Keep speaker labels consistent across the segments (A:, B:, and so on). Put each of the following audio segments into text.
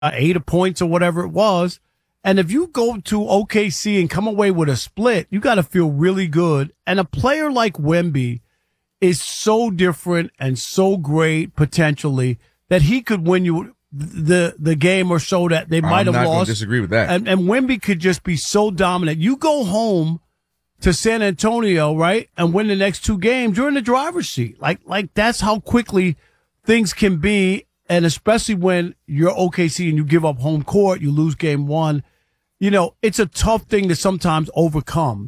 A: 8 points or whatever it was. And if you go to OKC and come away with a split, you got to feel really good. And a player like Wemby is so different and so great potentially that he could win you the game or so that they might have lost. I'm not going to
B: disagree with that.
A: And Wemby could just be so dominant. You go home to San Antonio, right, and win the next 2 games, you're in the driver's seat. Like that's how quickly things can be. And especially when you're OKC and you give up home court, you lose game 1. It's a tough thing to sometimes overcome.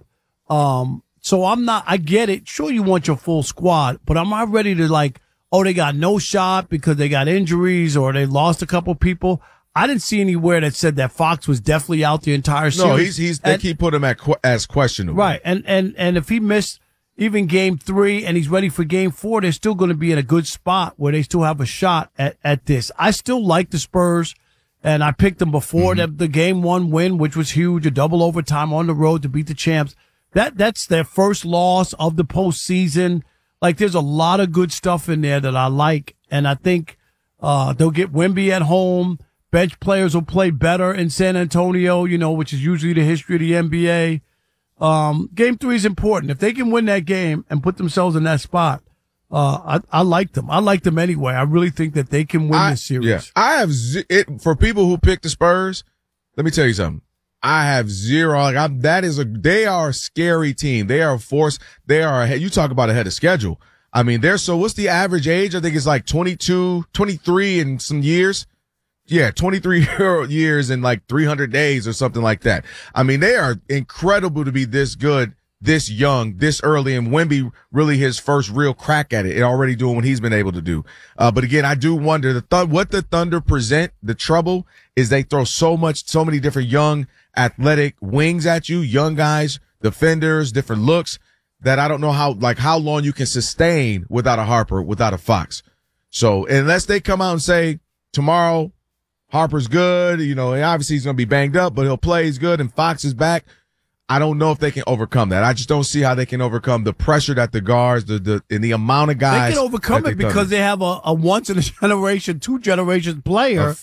A: So I get it. Sure, you want your full squad, but am I ready to they got no shot because they got injuries or they lost a couple people? I didn't see anywhere that said that Fox was definitely out the entire series.
B: No, they keep putting him as questionable.
A: Right. And if he missed even game 3 and he's ready for game 4, they're still going to be in a good spot where they still have a shot at this. I still like the Spurs, and I picked them before the game 1 win, which was huge, a double overtime on the road to beat the champs. That's their first loss of the postseason. There's a lot of good stuff in there that I like, and I think they'll get Wemby at home. Bench players will play better in San Antonio, which is usually the history of the NBA. Game 3 is important. If they can win that game and put themselves in that spot, I like them. I like them anyway. I really think that they can win this series.
B: Yeah. I have for people who pick the Spurs. Let me tell you something. I have zero. They are a scary team. They are a force. They are ahead. You talk about ahead of schedule. I mean, what's the average age? I think it's 22, 23 in some years. Yeah, 23 years in 300 days or something like that. I mean, they are incredible to be this good, this young, this early, and Wemby really his first real crack at it, and already doing what he's been able to do. But again, I do wonder what the Thunder present. The trouble is they throw so many different young athletic wings at you, young guys, defenders, different looks that I don't know how long you can sustain without a Harper, without a Fox. So unless they come out and say tomorrow, Harper's good, obviously he's going to be banged up, but he'll play, he's good, and Fox is back. I don't know if they can overcome that. I just don't see how they can overcome the pressure that the guards, and the amount of guys.
A: They can overcome it because they have a once in a generation, 2 generations player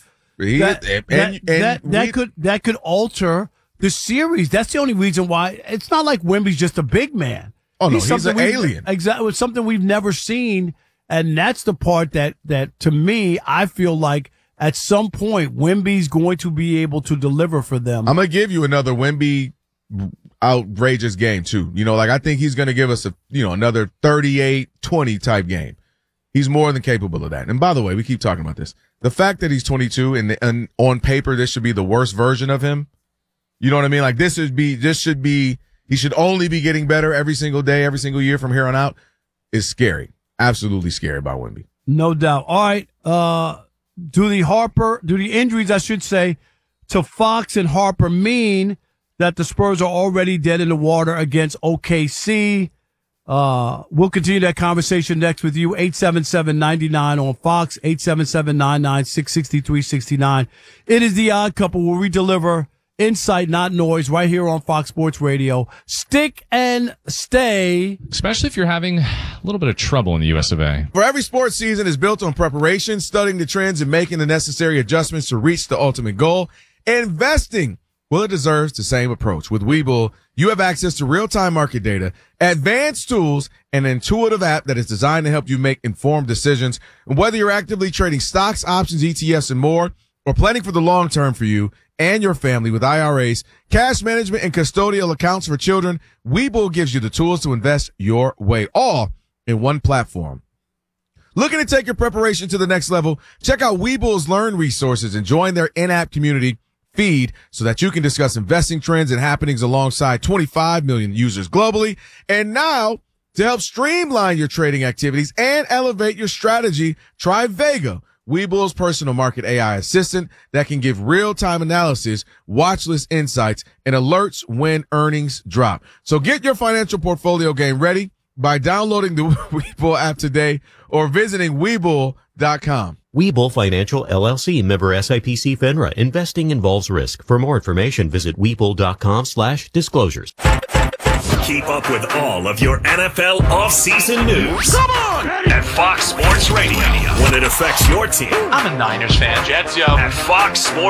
A: that could alter the series. That's the only reason why. It's not like Wemby's just a big man.
B: Oh no, he's an alien.
A: Exactly, it's something we've never seen, and that's the part that to me I feel like. At some point, Wemby's going to be able to deliver for them.
B: I'm going to give you another Wemby outrageous game, too. I think he's going to give us another 38-20 type game. He's more than capable of that. And by the way, we keep talking about this. The fact that he's 22 and on paper, this should be the worst version of him. You know what I mean? He should only be getting better every single day, every single year from here on out is scary. Absolutely scary about Wemby.
A: No doubt. All right. Do the injuries, I should say, to Fox and Harper mean that the Spurs are already dead in the water against OKC? We'll continue that conversation next with you. 877-99 on Fox, 877-99-663-69. It is The Odd Couple, where we deliver insight, not noise, right here on Fox Sports Radio. Stick and stay.
C: Especially if you're having a little bit of trouble in the US of A.
B: For every sports season is built on preparation, studying the trends, and making the necessary adjustments to reach the ultimate goal. Investing, well, it deserves the same approach. With Webull, you have access to real-time market data, advanced tools, and an intuitive app that is designed to help you make informed decisions. And whether you're actively trading stocks, options, ETFs, and more, or planning for the long term for you and your family with IRAs, cash management, and custodial accounts for children, Webull gives you the tools to invest your way, all in one platform. Looking to take your preparation to the next level? Check out Webull's Learn resources and join their in-app community feed so that you can discuss investing trends and happenings alongside 25 million users globally. And now, to help streamline your trading activities and elevate your strategy, try Vega, Webull's personal market AI assistant that can give real-time analysis, watch list insights, and alerts when earnings drop. So get your financial portfolio game ready by downloading the Webull app today or visiting Webull.com.
D: Webull Financial LLC, member SIPC FINRA. Investing involves risk. For more information, visit Webull.com/disclosures.
E: Keep up with all of your NFL offseason news. Come on! At Fox Sports Radio. When it affects your team.
F: I'm a Niners fan.
E: Jets, yo. At Fox Sports